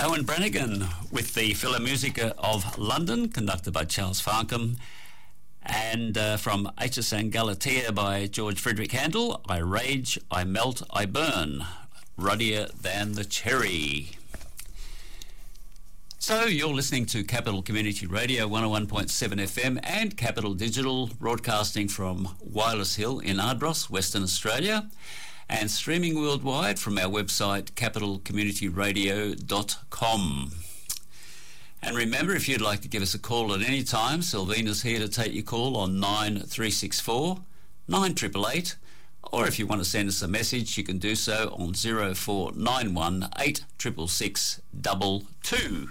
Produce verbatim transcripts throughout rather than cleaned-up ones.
Owen Brannigan with the Philharmonica of London, conducted by Charles Farncombe, and uh, from H S N Galatea by George Frederick Handel, I Rage, I Melt, I Burn, Ruddier Than the Cherry. So you're listening to Capital Community Radio one oh one point seven F M and Capital Digital, broadcasting from Wireless Hill in Ardross, Western Australia, and streaming worldwide from our website capital community radio dot com. And remember, if you'd like to give us a call at any time, Sylvina's here to take your call on nine three six four, nine eight eight eight, or if you want to send us a message, you can do so on zero four nine one eight six six six two two.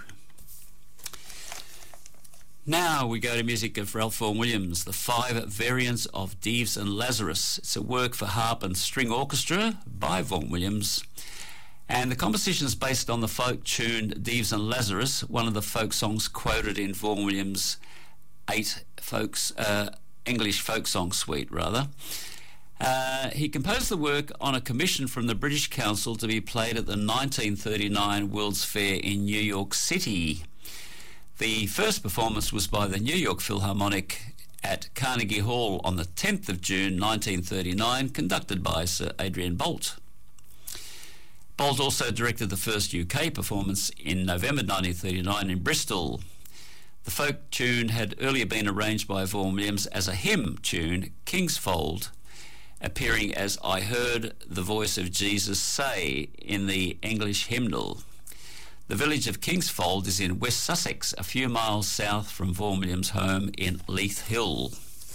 Now we go to music of Ralph Vaughan Williams, The Five Variants of Dives and Lazarus. It's a work for harp and string orchestra by Vaughan Williams. And the composition is based on the folk tune Dives and Lazarus, one of the folk songs quoted in Vaughan Williams' eight folks, uh, English folk song suite, rather. Uh, he composed the work on a commission from the British Council to be played at the nineteen thirty-nine World's Fair in New York City. The first performance was by the New York Philharmonic at Carnegie Hall on the tenth of June nineteen thirty-nine, conducted by Sir Adrian Boult. Boult also directed the first U K performance in November nineteen thirty-nine in Bristol. The folk tune had earlier been arranged by Vaughan Williams as a hymn tune, King's Fold, appearing as I Heard the Voice of Jesus Say in the English hymnal. The village of Kingsfold is in West Sussex, a few miles south from Vaughan Williams' home in Leith Hill.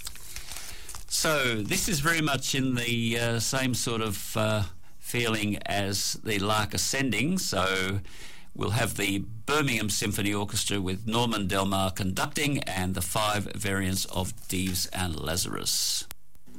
So this is very much in the uh, same sort of uh, feeling as the Lark Ascending. So we'll have the Birmingham Symphony Orchestra with Norman Delmar conducting, and the Five Variants of Dives and Lazarus.